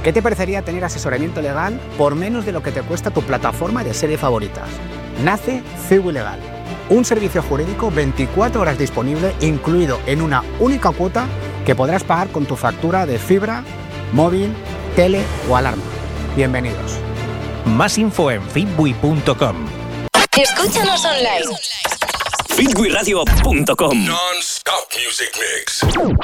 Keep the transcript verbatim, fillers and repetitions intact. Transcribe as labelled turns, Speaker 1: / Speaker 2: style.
Speaker 1: ¿Qué te parecería tener asesoramiento legal por menos de lo que te cuesta tu plataforma de series favoritas? Nace Cibu Legal, un servicio jurídico veinticuatro horas disponible, incluido en una única cuota que podrás pagar con tu factura de fibra, móvil, tele o alarma. Bienvenidos.
Speaker 2: Más info en fitbui punto com.
Speaker 3: Escúchanos online.
Speaker 4: fitbui radio punto com.
Speaker 5: Non-stop music mix.